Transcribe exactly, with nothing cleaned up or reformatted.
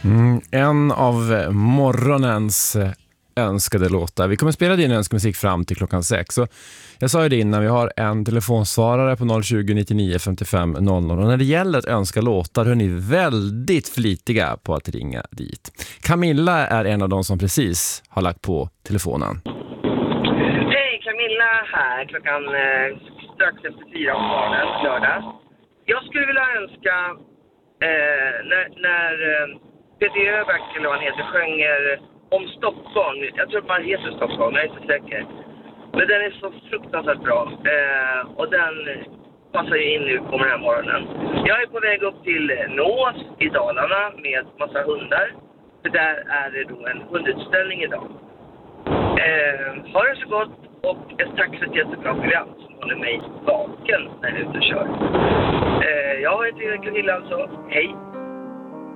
Mm, en av morgonens önskade låtar. Vi kommer spela din önskmusik fram till klockan sex. Så jag sa ju det innan, vi har en telefonsvarare på noll tjugo, nittionio, femtiofem, noll noll. Och när det gäller att önska låtar är ni väldigt flitiga på att ringa dit. Camilla är en av de som precis har lagt på telefonen. Hej, Camilla här. Klockan eh, strax efter fyra på morgonen, lördag. Jag skulle vilja önska eh, när, när eh, Peter Öberg, eller vad han heter, sjönger om Stockholm. Jag tror man heter Stockholm, jag är inte säker. Men den är så fruktansvärt bra. Eh, och den passar ju in nu på den här morgonen. Jag är på väg upp till Nås i Dalarna med massa hundar. För där är det då en hundutställning idag. Eh, ha det så gott och ett tack för ett jättebra program som håller mig vaken när jag är ute och kör. Eh, jag heter Camilla alltså. Hej!